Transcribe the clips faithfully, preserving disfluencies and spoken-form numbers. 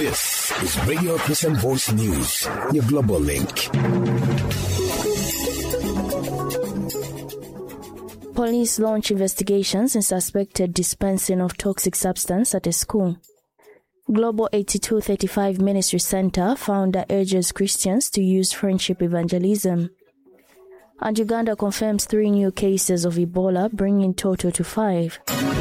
This is Radio Christian Voice News, your global link. Police launch investigations in suspected dispensing of toxic substance at a school. Global eighty-two thirty-five Ministry Center founder urges Christians to use friendship evangelism. And Uganda confirms three new cases of Ebola, bringing total to five.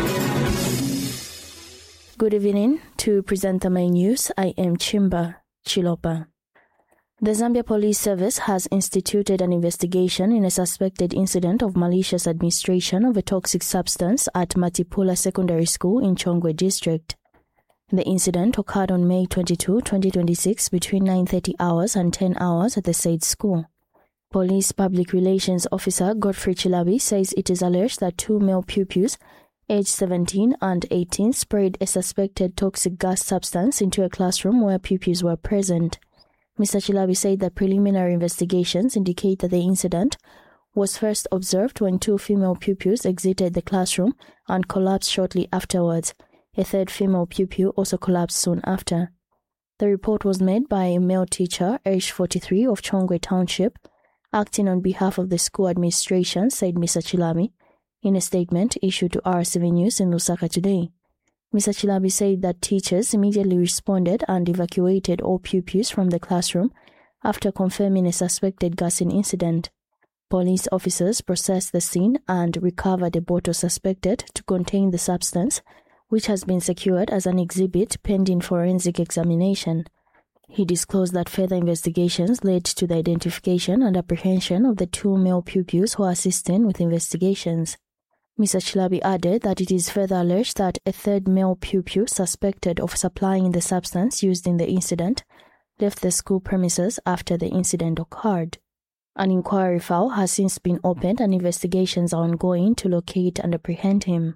Good evening. To present the main news, I am Chimba Chilopa. The Zambia Police Service has instituted an investigation in a suspected incident of malicious administration of a toxic substance at Matipula Secondary School in Chongwe District. The incident occurred on May twenty-second, twenty twenty-six between nine thirty hours and ten hours at the said school. Police Public Relations Officer Godfrey Chilabi says it is alleged that two male pupils, aged seventeen and eighteen, sprayed a suspected toxic gas substance into a classroom where pupils were present. Mister Chilabi said that preliminary investigations indicate that the incident was first observed when two female pupils exited the classroom and collapsed shortly afterwards. A third female pupil also collapsed soon after. The report was made by a male teacher, aged forty-three, of Chongwe Township, acting on behalf of the school administration, said Mister Chilabi, in a statement issued to R C V News in Lusaka today. Mister Chilabi said that teachers immediately responded and evacuated all pupils from the classroom after confirming a suspected gassing incident. Police officers processed the scene and recovered a bottle suspected to contain the substance, which has been secured as an exhibit pending forensic examination. He disclosed that further investigations led to the identification and apprehension of the two male pupils who are assisting with investigations. Mister Chilabi added that it is further alleged that a third male pupil suspected of supplying the substance used in the incident left the school premises after the incident occurred. An inquiry file has since been opened and investigations are ongoing to locate and apprehend him.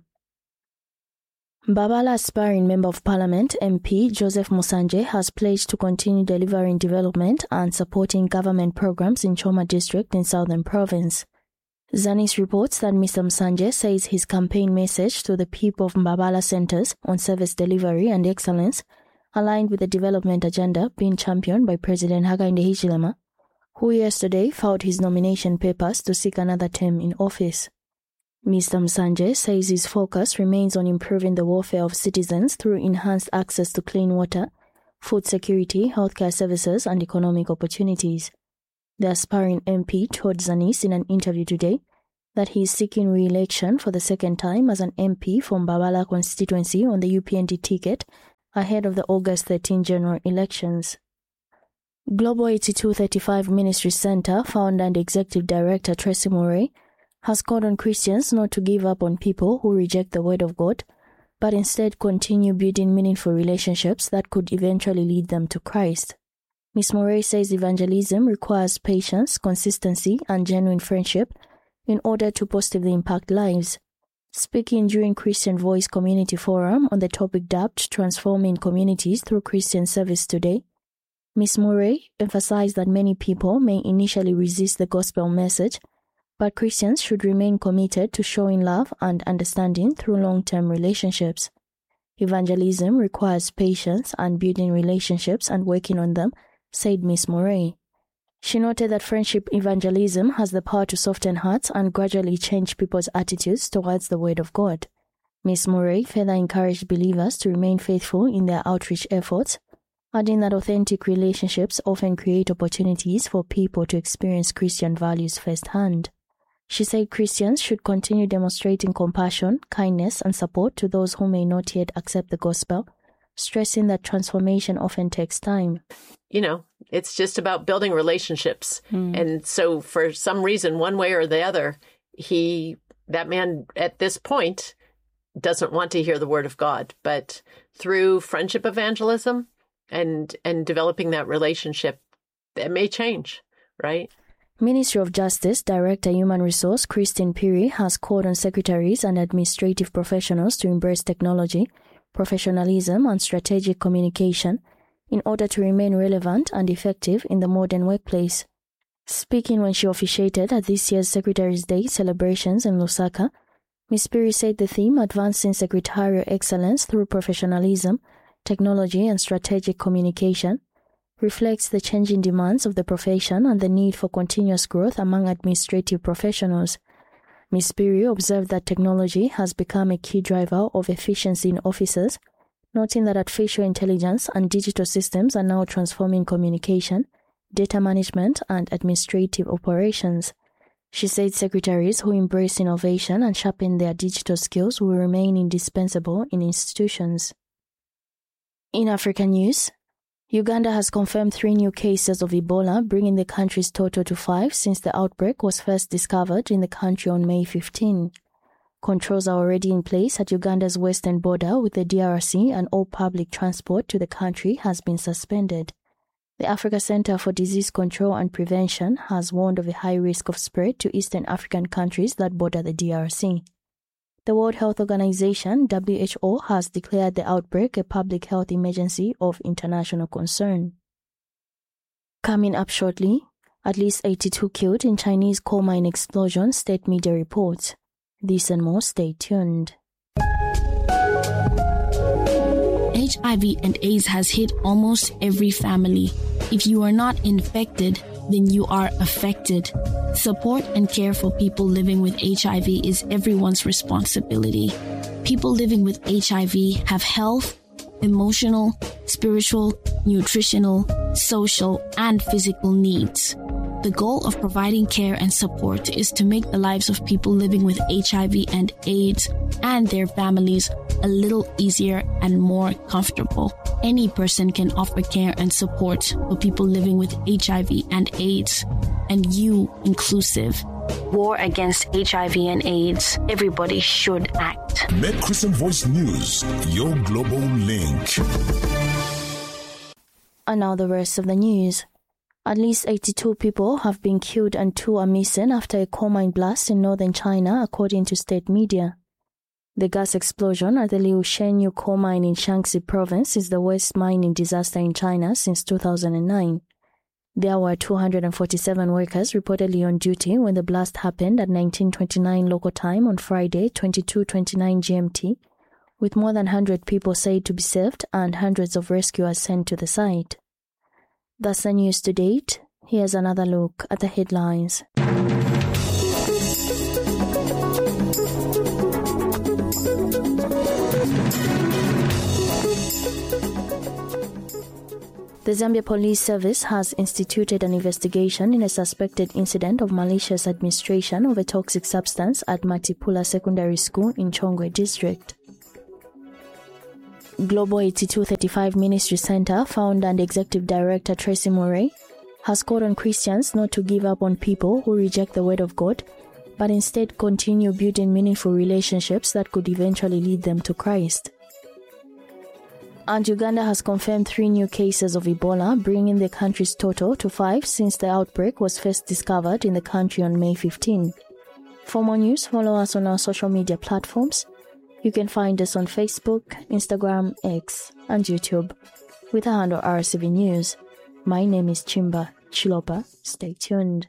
Mbabala aspiring Member of Parliament M P Joseph Musanje has pledged to continue delivering development and supporting government programs in Choma District in Southern Province. Zanis reports that Mister Musanje says his campaign message to the people of Mbabala centers on service delivery and excellence aligned with the development agenda being championed by President Hakainde Hichilema, who yesterday filed his nomination papers to seek another term in office. Mister Musanje says his focus remains on improving the welfare of citizens through enhanced access to clean water, food security, healthcare services, and economic opportunities. The aspiring M P told Zanis in an interview today that he is seeking re-election for the second time as an M P from Mbabala constituency on the U P N D ticket ahead of the August thirteenth general elections. Global eighty-two thirty-five Ministry Center founder and executive director Tracy Murray has called on Christians not to give up on people who reject the Word of God, but instead continue building meaningful relationships that could eventually lead them to Christ. Miz Murray says evangelism requires patience, consistency, and genuine friendship in order to positively impact lives. Speaking during Christian Voice Community Forum on the topic dubbed Transforming Communities Through Christian Service today, Miz Murray emphasized that many people may initially resist the gospel message, but Christians should remain committed to showing love and understanding through long-term relationships. Evangelism requires patience and building relationships and working on them, said Miz Murray. She noted that friendship evangelism has the power to soften hearts and gradually change people's attitudes towards the Word of God. Miz Murray further encouraged believers to remain faithful in their outreach efforts, adding that authentic relationships often create opportunities for people to experience Christian values firsthand. She said Christians should continue demonstrating compassion, kindness, and support to those who may not yet accept the gospel, stressing that transformation often takes time. You know, it's just about building relationships. Mm. And so for some reason, one way or the other, he, that man at this point doesn't want to hear the Word of God. But through friendship evangelism and, and developing that relationship, it may change, right? Ministry of Justice Director Human Resource Christine Piri has called on secretaries and administrative professionals to embrace technology, professionalism, and strategic communication in order to remain relevant and effective in the modern workplace. Speaking when she officiated at this year's Secretaries' Day celebrations in Lusaka, Miz Piri said the theme, Advancing Secretarial Excellence Through Professionalism, technology and strategic communication, reflects the changing demands of the profession and the need for continuous growth among administrative professionals. Miz Birio observed that technology has become a key driver of efficiency in offices, noting that artificial intelligence and digital systems are now transforming communication, data management, and administrative operations. She said secretaries who embrace innovation and sharpen their digital skills will remain indispensable in institutions. In African news, Uganda has confirmed three new cases of Ebola, bringing the country's total to five since the outbreak was first discovered in the country on May fifteenth. Controls are already in place at Uganda's western border with the D R C, and all public transport to the country has been suspended. The Africa Center for Disease Control and Prevention has warned of a high risk of spread to Eastern African countries that border the D R C. The World Health Organization, W H O, has declared the outbreak a public health emergency of international concern. Coming up shortly, at least eighty-two killed in Chinese coal mine explosion, state media reports. This and more, stay tuned. H I V and AIDS has hit almost every family. If you are not infected, then you are affected. Support and care for people living with H I V is everyone's responsibility. People living with H I V have health, emotional, spiritual, nutritional, social, and physical needs. The goal of providing care and support is to make the lives of people living with H I V and AIDS and their families a little easier and more comfortable. Any person can offer care and support for people living with H I V and AIDS, and you inclusive. War against H I V and AIDS. Everybody should act. Met Crescent Voice News, your global link. And now the rest of the news. At least eighty-two people have been killed and two are missing after a coal mine blast in northern China, according to state media. The gas explosion at the Liu Shenyu coal mine in Shaanxi province is the worst mining disaster in China since two thousand nine. There were two hundred forty-seven workers reportedly on duty when the blast happened at nineteen twenty-nine local time on Friday, twenty-two twenty-nine G M T, with more than one hundred people said to be saved and hundreds of rescuers sent to the site. That's the news to date. Here's another look at the headlines. The Zambia Police Service has instituted an investigation in a suspected incident of malicious administration of a toxic substance at Matipula Secondary School in Chongwe District. Global eighty-two thirty-five Ministry Center founder and Executive Director Tracy Murray has called on Christians not to give up on people who reject the Word of God, but instead continue building meaningful relationships that could eventually lead them to Christ. And Uganda has confirmed three new cases of Ebola, bringing the country's total to five since the outbreak was first discovered in the country on May fifteenth. For more news, follow us on our social media platforms. You can find us on Facebook, Instagram, X, and YouTube with the handle R C V News. My name is Chimba Chilopa. Stay tuned.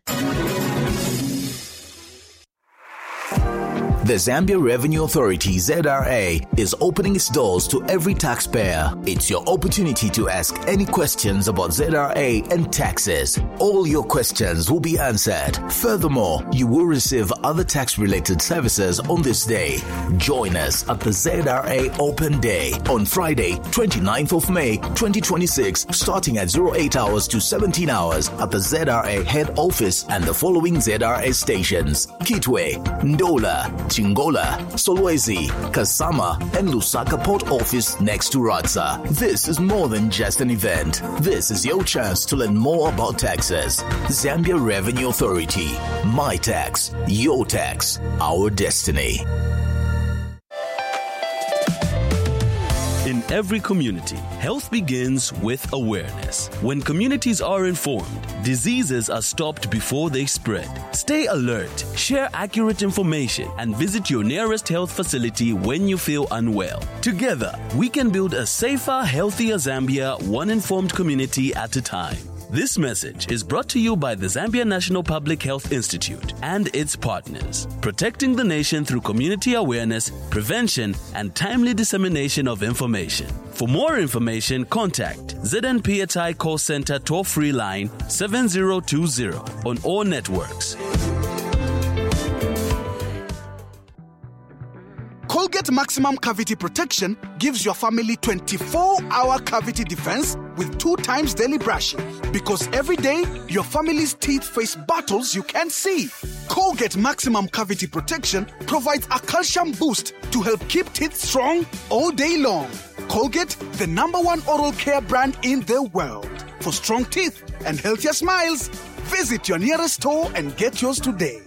The Zambia Revenue Authority, Z R A, is opening its doors to every taxpayer. It's your opportunity to ask any questions about Z R A and taxes. All your questions will be answered. Furthermore, you will receive other tax-related services on this day. Join us at the Z R A Open Day on Friday, twenty-ninth of May, twenty twenty-six, starting at eight hours to seventeen hours at the Z R A head office and the following Z R A stations: Kitwe, Ndola, Chingola, Solwezi, Kasama, and Lusaka Port Office next to Radza. This is more than just an event. This is your chance to learn more about taxes. Zambia Revenue Authority. My tax, your tax, our destiny. In every community, health begins with awareness. When communities are informed, diseases are stopped before they spread. Stay alert, share accurate information, and visit your nearest health facility when you feel unwell. Together, we can build a safer, healthier Zambia, one informed community at a time. This message is brought to you by the Zambia National Public Health Institute and its partners, protecting the nation through community awareness, prevention, and timely dissemination of information. For more information, contact Z N P H I Call Center toll-free line seven zero two zero on all networks. Colgate Maximum Cavity Protection gives your family twenty-four hour cavity defense with two times daily brushing. Because every day, your family's teeth face battles you can't see. Colgate Maximum Cavity Protection provides a calcium boost to help keep teeth strong all day long. Colgate, the number one oral care brand in the world. For strong teeth and healthier smiles, visit your nearest store and get yours today.